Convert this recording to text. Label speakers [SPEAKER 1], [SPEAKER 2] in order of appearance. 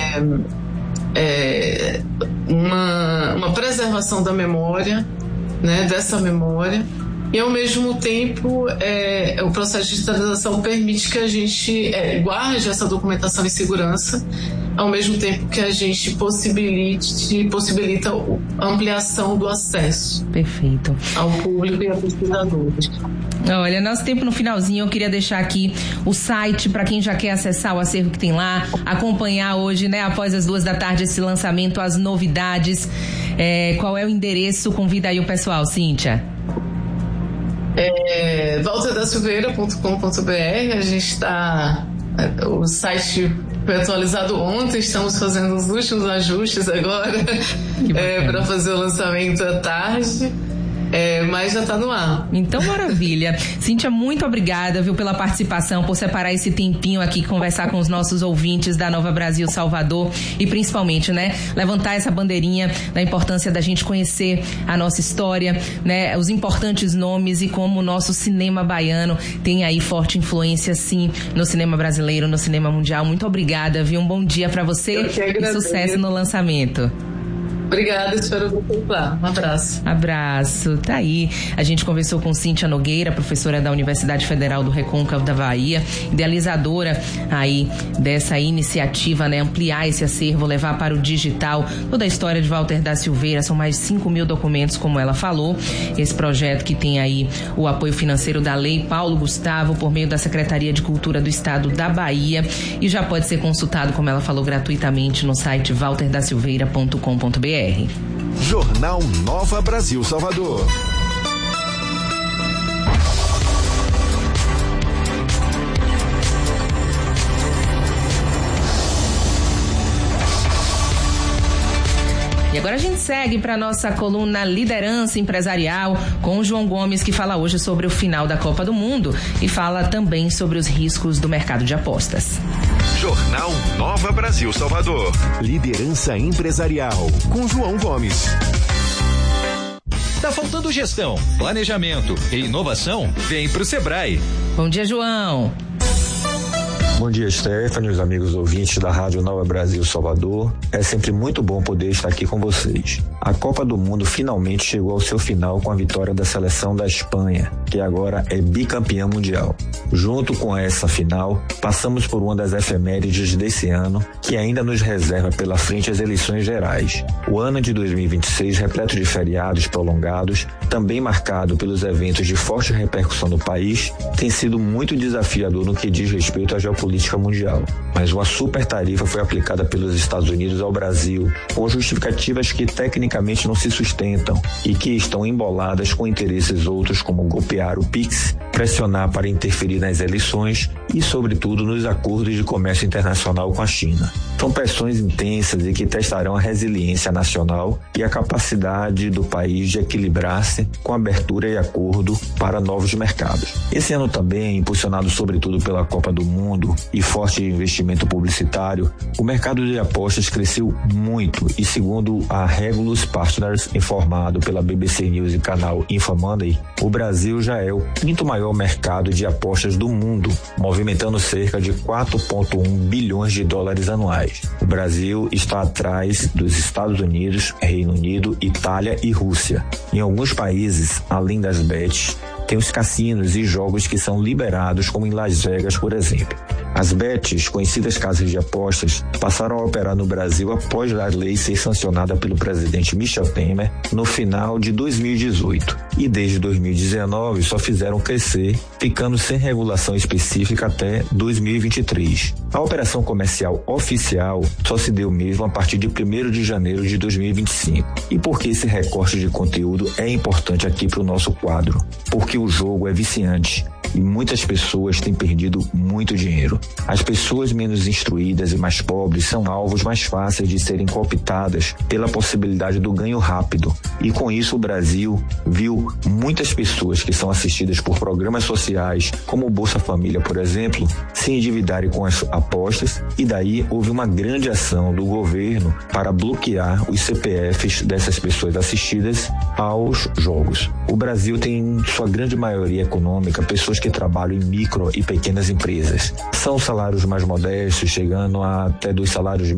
[SPEAKER 1] uma preservação da memória, né, dessa memória, e ao mesmo tempo o processo de digitalização permite que a gente guarde essa documentação em segurança, ao mesmo tempo que a gente possibilita a ampliação do acesso.
[SPEAKER 2] Perfeito.
[SPEAKER 1] Ao público e a pesquisadores.
[SPEAKER 2] Olha, nosso tempo no finalzinho, eu queria deixar aqui o site para quem já quer acessar o acervo que tem lá, acompanhar hoje, né, após as 2 da tarde, esse lançamento, as novidades. Qual é o endereço? Convida aí o pessoal, Cíntia.
[SPEAKER 1] walterdasilveira.com.br. A gente está... O site foi atualizado ontem, estamos fazendo os últimos ajustes agora para fazer o lançamento à tarde. Mas já está no ar.
[SPEAKER 2] Então, maravilha. Cíntia, muito obrigada, viu, pela participação, por separar esse tempinho aqui, conversar com os nossos ouvintes da Nova Brasil Salvador e principalmente, né, levantar essa bandeirinha da importância da gente conhecer a nossa história, né, os importantes nomes e como o nosso cinema baiano tem aí forte influência, sim, no cinema brasileiro, no cinema mundial. Muito obrigada, viu? Um bom dia para você e sucesso no lançamento.
[SPEAKER 1] Obrigada, espero você lá. Um abraço.
[SPEAKER 2] Abraço. Tá aí. A gente conversou com Cíntia Nogueira, professora da Universidade Federal do Recôncavo da Bahia, idealizadora aí dessa iniciativa, né? Ampliar esse acervo, levar para o digital toda a história de Walter da Silveira. São mais de 5.000 documentos, como ela falou. Esse projeto que tem aí o apoio financeiro da Lei Paulo Gustavo, por meio da Secretaria de Cultura do Estado da Bahia, e já pode ser consultado, como ela falou, gratuitamente no site walterdasilveira.com.br.
[SPEAKER 3] Jornal Nova Brasil Salvador.
[SPEAKER 2] E agora a gente segue para nossa coluna Liderança Empresarial com o João Gomes, que fala hoje sobre o final da Copa do Mundo e fala também sobre os riscos do mercado de apostas.
[SPEAKER 3] Jornal Nova Brasil Salvador. Liderança Empresarial com João Gomes.
[SPEAKER 4] Tá faltando gestão, planejamento e inovação? Vem pro Sebrae.
[SPEAKER 2] Bom dia, João.
[SPEAKER 5] Bom dia, Stephanie, os amigos ouvintes da Rádio Nova Brasil Salvador. É sempre muito bom poder estar aqui com vocês. A Copa do Mundo finalmente chegou ao seu final com a vitória da seleção da Espanha, que agora é bicampeã mundial. Junto com essa final, passamos por uma das efemérides desse ano, que ainda nos reserva pela frente as eleições gerais. O ano de 2026, repleto de feriados prolongados, também marcado pelos eventos de forte repercussão no país, tem sido muito desafiador no que diz respeito à geopolítica mundial. Mas uma super tarifa foi aplicada pelos Estados Unidos ao Brasil, com justificativas que tecnicamente não se sustentam e que estão emboladas com interesses outros, como golpear o PIX, pressionar para interferir nas eleições e, sobretudo, nos acordos de comércio internacional com a China. São pressões intensas e que testarão a resiliência nacional e a capacidade do país de equilibrar-se com abertura e acordo para novos mercados. Esse ano também, impulsionado sobretudo pela Copa do Mundo e forte investimento publicitário, o mercado de apostas cresceu muito e, segundo a Regulus Partners, informado pela BBC News e canal InfoMoney, o Brasil já é o 5º maior mercado de apostas do mundo, movimentando cerca de 4,1 bilhões de dólares anuais. O Brasil está atrás dos Estados Unidos, Reino Unido, Itália e Rússia. Em alguns países, além das bets, tem os cassinos e jogos que são liberados, como em Las Vegas, por exemplo. As bets, conhecidas casas de apostas, passaram a operar no Brasil após a lei ser sancionada pelo presidente Michel Temer no final de 2018. E desde 2019 só fizeram crescer, ficando sem regulação específica até 2023. A operação comercial oficial só se deu mesmo a partir de 1º de janeiro de 2025. E por que esse recorte de conteúdo é importante aqui para o nosso quadro? Porque o jogo é viciante e muitas pessoas têm perdido muito dinheiro. As pessoas menos instruídas e mais pobres são alvos mais fáceis de serem cooptadas pela possibilidade do ganho rápido. E com isso o Brasil viu muitas pessoas que são assistidas por programas sociais, como o Bolsa Família, por exemplo, se endividarem com as apostas, e daí houve uma grande ação do governo para bloquear os CPFs dessas pessoas assistidas aos jogos. O Brasil tem, em sua grande maioria econômica, pessoas que trabalham em micro e pequenas empresas. São salários mais modestos, chegando a até 2 salários